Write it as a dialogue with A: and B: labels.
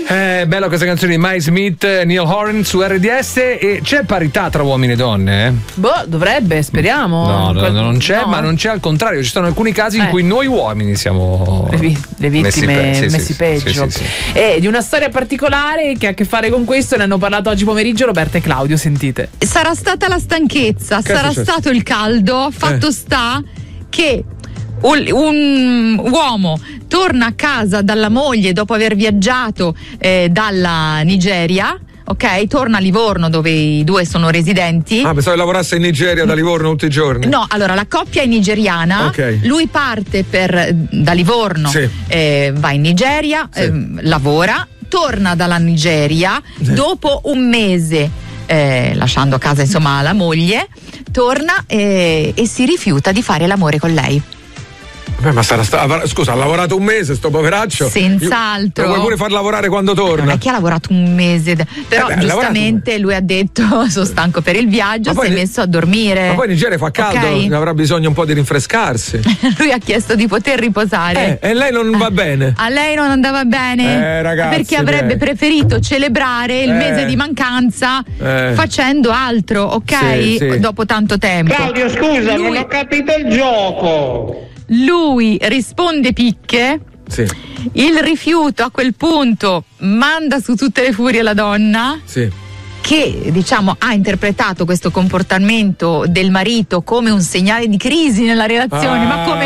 A: Bella questa canzone di Mike Smith, Neil Horan su RDS. E c'è parità tra uomini e donne?
B: Dovrebbe, speriamo.
A: No, non c'è,
B: no.
A: Ma non c'è, al contrario, ci sono alcuni casi in cui noi uomini siamo
B: le vittime messi peggio.
A: Sì.
B: E di una storia particolare che ha a che fare con questo ne hanno parlato oggi pomeriggio Roberta e Claudio, sentite.
C: Sarà stata la stanchezza, sarà stato il caldo, fatto sta che un uomo torna a casa dalla moglie dopo aver viaggiato dalla Nigeria. Ok, torna a Livorno dove i due sono residenti.
D: Pensavo che lavorasse in Nigeria da Livorno tutti i giorni.
C: No, allora la coppia è nigeriana.
D: Okay.
C: Lui parte da Livorno, va in Nigeria, lavora, torna dalla Nigeria, dopo un mese, lasciando a casa insomma la moglie, torna e si rifiuta di fare l'amore con lei.
D: Ma scusa, ha lavorato un mese sto poveraccio?
C: Senz'altro.
D: Lo vuoi pure far lavorare quando torna?
C: Non è che ha lavorato un mese, però giustamente lui ha detto sono stanco per il viaggio, si è messo a dormire.
D: Ma poi in Nigeria fa caldo, avrà bisogno un po' di rinfrescarsi.
C: Lui ha chiesto di poter riposare.
D: E lei non va bene?
C: A lei non andava bene?
D: Ragazzi,
C: perché avrebbe preferito celebrare il mese di mancanza facendo altro, ok?
D: Sì.
C: Dopo tanto tempo.
E: Claudio, scusa, non ho capito il gioco.
C: Lui risponde picche.
D: Sì.
C: Il rifiuto a quel punto manda su tutte le furie la donna.
D: Sì.
C: Che diciamo ha interpretato questo comportamento del marito come un segnale di crisi nella relazione, ma come